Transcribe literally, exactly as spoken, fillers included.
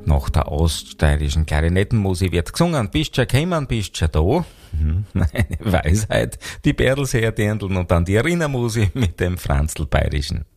Nach der oststeirischen Klarinettenmusik wird gesungen. Bist schon gekommen, bist schon da? Hm, eine Weisheit. Die Berlseer Dirndln und dann die Rinnermusik mit dem Franzl Bayerischen.